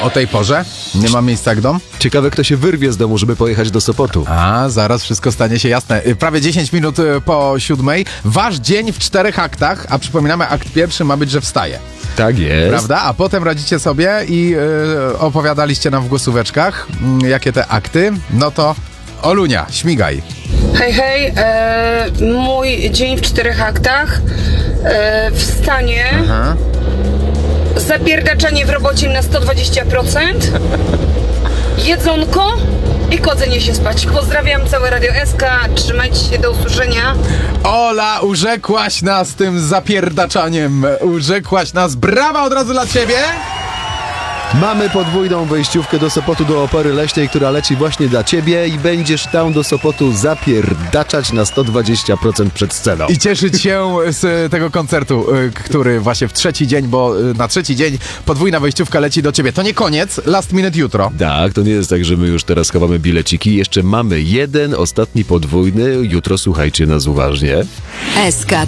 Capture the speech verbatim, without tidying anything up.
o tej porze? Nie ma miejsca jak dom? Ciekawe, kto się wyrwie z domu, żeby pojechać do Sopotu. A, zaraz wszystko stanie się jasne. Prawie dziesięć minut po siódmej. Wasz dzień w czterech aktach, a przypominamy, akt pierwszy ma być, że wstaje. Tak jest. Prawda? A potem radzicie sobie i yy, opowiadaliście nam w głosóweczkach, yy, jakie te akty. No to Olunia, śmigaj. Hej, hej, e, mój dzień w czterech aktach, e, wstanie, Aha. zapierdaczanie w robocie na sto dwadzieścia procent, jedzonko i kładzenie się spać. Pozdrawiam, całe Radio S K, trzymajcie się, do usłyszenia. Ola, urzekłaś nas tym zapierdaczaniem. Urzekłaś nas. Brawa od razu dla ciebie. Mamy podwójną wejściówkę do Sopotu, do Opery Leśnej, która leci właśnie dla ciebie i będziesz tam do Sopotu zapierdaczać na sto dwadzieścia procent przed sceną. I cieszyć się z tego koncertu, który właśnie w trzeci dzień, bo na trzeci dzień podwójna wejściówka leci do ciebie. To nie koniec, last minute jutro. Tak, to nie jest tak, że my już teraz chowamy bileciki. Jeszcze mamy jeden, ostatni podwójny. Jutro słuchajcie nas uważnie. S K